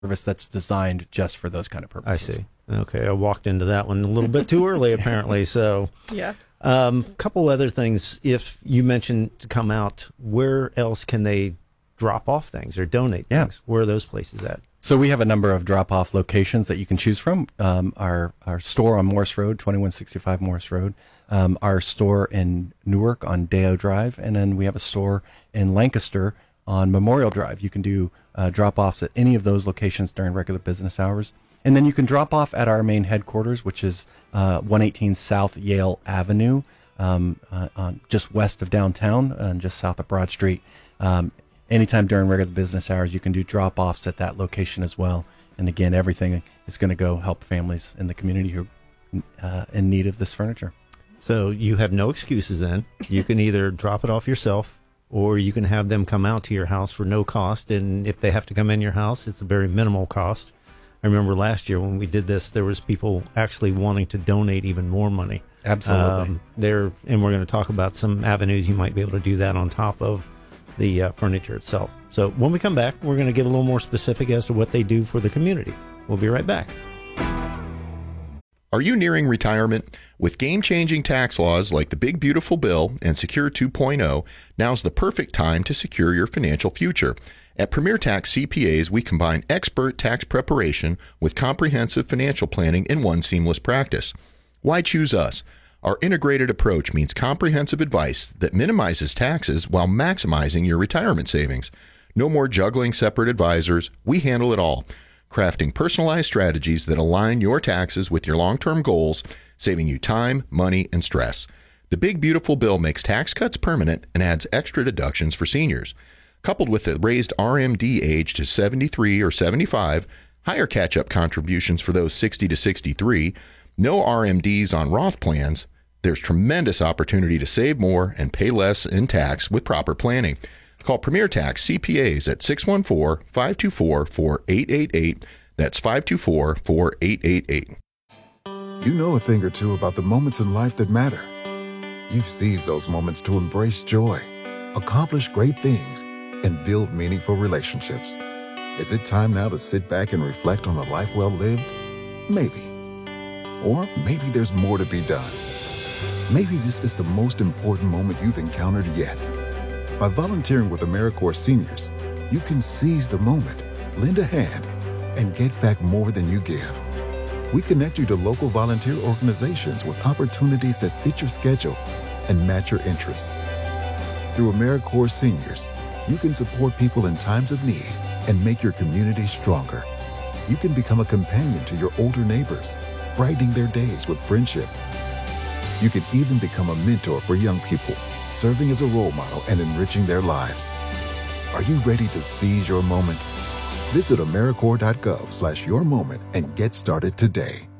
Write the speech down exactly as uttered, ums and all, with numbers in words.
service that's designed just for those kind of purposes. I see. Okay, I walked into that one a little bit too early, apparently. So, yeah. Um, couple other things. If you mentioned to come out, where else can they drop off things or donate yeah. things? Where are those places at? So we have a number of drop-off locations that you can choose from. Um, our our store on Morse Road, twenty-one sixty-five Morse Road. Um, our store in Newark on Deo Drive, and then we have a store in Lancaster on Memorial Drive. You can do uh, drop-offs at any of those locations during regular business hours. And then you can drop off at our main headquarters, which is uh, one eighteen South Yale Avenue, um, uh, on just west of downtown and just south of Broad Street. Um, anytime during regular business hours, you can do drop-offs at that location as well. And again, everything is going to go help families in the community who are uh, in need of this furniture. So you have no excuses then. You can either drop it off yourself, or you can have them come out to your house for no cost. And if they have to come in your house, it's a very minimal cost. I remember last year when we did this, there was people actually wanting to donate even more money. Absolutely. Um, there, and we're going to talk about some avenues you might be able to do that on top of the uh, furniture itself. So when we come back, we're going to get a little more specific as to what they do for the community. We'll be right back. Are you nearing retirement? With game-changing tax laws like the Big Beautiful Bill and Secure two point oh, now's the perfect time to secure your financial future. At Premier Tax C P As, we combine expert tax preparation with comprehensive financial planning in one seamless practice. Why choose us? Our integrated approach means comprehensive advice that minimizes taxes while maximizing your retirement savings. No more juggling separate advisors. We handle it all, crafting personalized strategies that align your taxes with your long-term goals, saving you time, money, and stress. The Big Beautiful Bill makes tax cuts permanent and adds extra deductions for seniors. Coupled with the raised R M D age to seventy-three or seventy-five, higher catch-up contributions for those sixty to sixty-three, no R M Ds on Roth plans, there's tremendous opportunity to save more and pay less in tax with proper planning. Call Premier Tax C P As at six one four, five two four, four eight eight eight. That's five two four, four eight eight eight. You know a thing or two about the moments in life that matter. You've seized those moments to embrace joy, accomplish great things, and build meaningful relationships. Is it time now to sit back and reflect on a life well lived? Maybe. Or maybe there's more to be done. Maybe this is the most important moment you've encountered yet. By volunteering with AmeriCorps Seniors, you can seize the moment, lend a hand, and get back more than you give. We connect you to local volunteer organizations with opportunities that fit your schedule and match your interests. Through AmeriCorps Seniors, you can support people in times of need and make your community stronger. You can become a companion to your older neighbors, brightening their days with friendship. You can even become a mentor for young people, serving as a role model and enriching their lives. Are you ready to seize your moment? Visit AmeriCorps dot gov slash your moment and get started today.